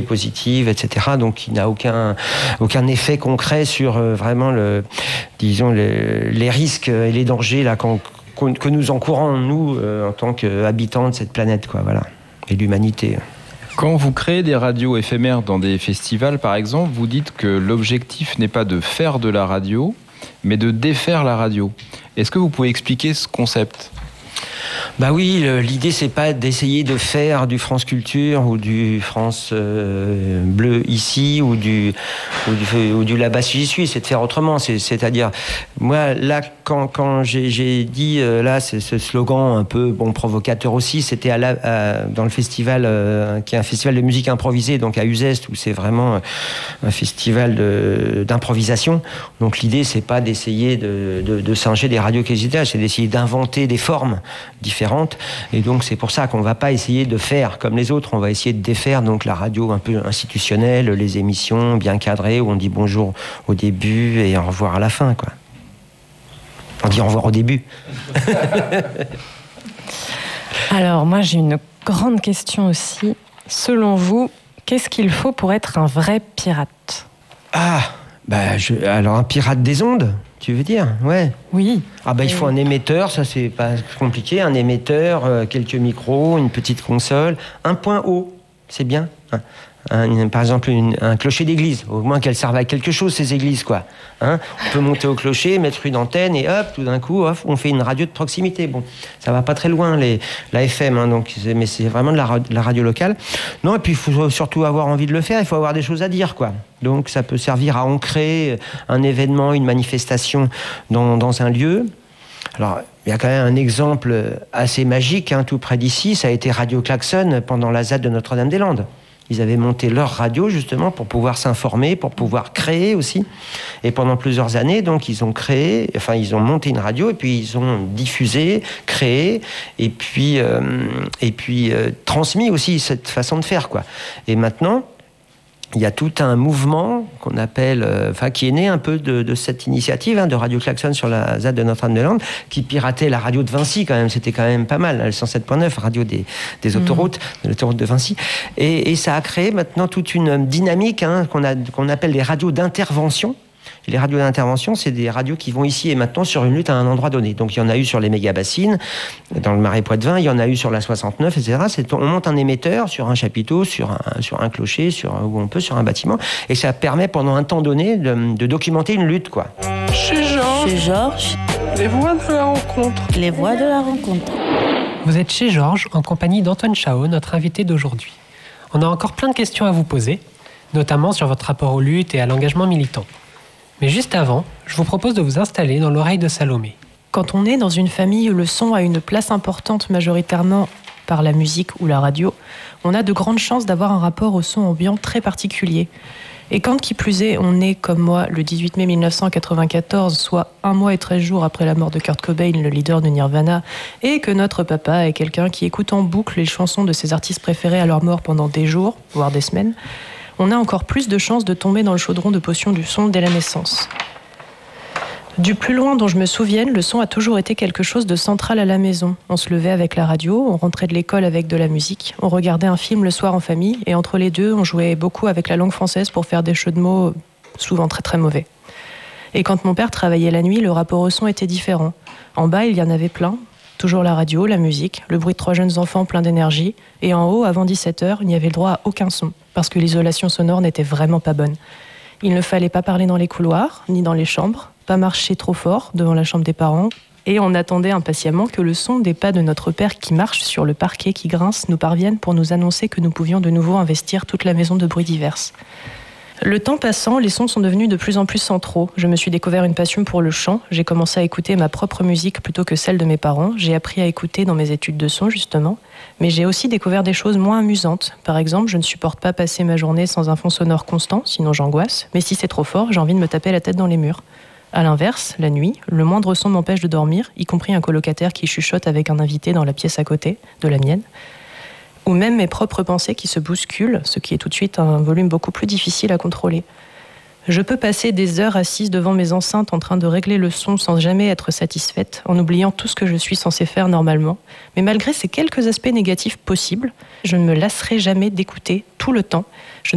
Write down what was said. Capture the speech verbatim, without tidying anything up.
positive, et cetera. Donc, il n'a aucun, aucun effet concret sur euh, vraiment le, disons, le, les risques et les dangers là, qu'on, qu'on, que nous encourons, nous, euh, en tant qu'habitants de cette planète, quoi, voilà, et l'humanité. Quand vous créez des radios éphémères dans des festivals, par exemple, vous dites que l'objectif n'est pas de faire de la radio, mais de défaire la radio. Est-ce que vous pouvez expliquer ce concept ? Bah oui, le, l'idée c'est pas d'essayer de faire du France Culture ou du France euh, Bleu ici ou du ou du, ou du là-bas si j'y suis, c'est de faire autrement. C'est, c'est-à-dire, moi là quand quand j'ai, j'ai dit euh, là c'est ce slogan un peu bon provocateur aussi, c'était à la, à, dans le festival euh, qui est un festival de musique improvisée donc à Uzès où c'est vraiment un festival de, d'improvisation. Donc l'idée c'est pas d'essayer de, de, de singer des radios qui existent, c'est d'essayer d'inventer des formes différentes, et donc c'est pour ça qu'on va pas essayer de faire comme les autres, on va essayer de défaire donc la radio un peu institutionnelle, les émissions bien cadrées où on dit bonjour au début et au revoir à la fin, quoi. On dit au revoir au début. Alors moi j'ai une grande question aussi. Selon vous, qu'est-ce qu'il faut pour être un vrai pirate ? Ah, bah je, alors un pirate des ondes, tu veux dire ? Ouais. Oui. Ah bah il faut un émetteur, ça c'est pas compliqué, un émetteur, euh, quelques micros, une petite console, un point haut, c'est bien. Hein. Un, par exemple une, un clocher d'église, au moins qu'elles servent à quelque chose ces églises, quoi. Hein, on peut monter au clocher, mettre une antenne et hop, tout d'un coup, hop, on fait une radio de proximité. Bon, ça va pas très loin les, la F M, hein, donc c'est, mais c'est vraiment de la, de la radio locale. Non, et puis il faut surtout avoir envie de le faire, il faut avoir des choses à dire, quoi. Donc ça peut servir à ancrer un événement, une manifestation dans, dans un lieu. Alors, il y a quand même un exemple assez magique, hein, tout près d'ici, ça a été Radio Klaxon pendant la Z A D de Notre-Dame-des-Landes. Ils avaient monté leur radio justement pour pouvoir s'informer, pour pouvoir créer aussi. Et pendant plusieurs années, donc ils ont créé, enfin ils ont monté une radio et puis ils ont diffusé, créé et puis euh, et puis euh, transmis aussi cette façon de faire, quoi. Et maintenant, il y a tout un mouvement qu'on appelle, euh, enfin, qui est né un peu de, de cette initiative hein, de Radio Klaxon sur la Z A D de Notre-Dame-des-Landes, qui piratait la radio de Vinci quand même. C'était quand même pas mal, le cent sept point neuf, radio des, des autoroutes, mmh. de l'autoroute de Vinci. Et, et ça a créé maintenant toute une dynamique hein, qu'on, a, qu'on appelle les radios d'intervention. Les radios d'intervention, c'est des radios qui vont ici et maintenant sur une lutte à un endroit donné. Donc il y en a eu sur les méga-bassines, dans le Marais Poitevin, il y en a eu sur la soixante-neuf, et cetera. C'est, on monte un émetteur sur un chapiteau, sur un, sur un clocher, sur, où on peut, sur un bâtiment, et ça permet pendant un temps donné de, de documenter une lutte, quoi. Chez Georges. Chez Georges. Les voix de la rencontre. Les voix de la rencontre. Vous êtes chez Georges, en compagnie d'Antoine Chao, notre invité d'aujourd'hui. On a encore plein de questions à vous poser, notamment sur votre rapport aux luttes et à l'engagement militant. Mais juste avant, je vous propose de vous installer dans l'oreille de Salomé. Quand on est dans une famille où le son a une place importante majoritairement par la musique ou la radio, on a de grandes chances d'avoir un rapport au son ambiant très particulier. Et quand qui plus est, on est, comme moi, le dix-huit mai mille neuf cent quatre-vingt-quatorze, soit un mois et treize jours après la mort de Kurt Cobain, le leader de Nirvana, et que notre papa est quelqu'un qui écoute en boucle les chansons de ses artistes préférés à leur mort pendant des jours, voire des semaines, on a encore plus de chances de tomber dans le chaudron de potions du son dès la naissance. Du plus loin dont je me souvienne, le son a toujours été quelque chose de central à la maison. On se levait avec la radio, on rentrait de l'école avec de la musique, on regardait un film le soir en famille, et entre les deux, on jouait beaucoup avec la langue française pour faire des jeux de mots souvent très très mauvais. Et quand mon père travaillait la nuit, le rapport au son était différent. En bas, il y en avait plein. Toujours la radio, la musique, le bruit de trois jeunes enfants pleins d'énergie. Et en haut, avant dix-sept heures, il n'y avait le droit à aucun son, parce que l'isolation sonore n'était vraiment pas bonne. Il ne fallait pas parler dans les couloirs, ni dans les chambres, pas marcher trop fort devant la chambre des parents. Et on attendait impatiemment que le son des pas de notre père qui marche sur le parquet qui grince nous parvienne pour nous annoncer que nous pouvions de nouveau investir toute la maison de bruits divers. Le temps passant, les sons sont devenus de plus en plus centraux. Je me suis découvert une passion pour le chant. J'ai commencé à écouter ma propre musique plutôt que celle de mes parents. J'ai appris à écouter dans mes études de son, justement. Mais j'ai aussi découvert des choses moins amusantes. Par exemple, je ne supporte pas passer ma journée sans un fond sonore constant, sinon j'angoisse. Mais si c'est trop fort, j'ai envie de me taper la tête dans les murs. À l'inverse, la nuit, le moindre son m'empêche de dormir, y compris un colocataire qui chuchote avec un invité dans la pièce à côté, de la mienne. Ou même mes propres pensées qui se bousculent, ce qui est tout de suite un volume beaucoup plus difficile à contrôler. Je peux passer des heures assise devant mes enceintes en train de régler le son sans jamais être satisfaite, en oubliant tout ce que je suis censée faire normalement. Mais malgré ces quelques aspects négatifs possibles, je ne me lasserai jamais d'écouter tout le temps. Je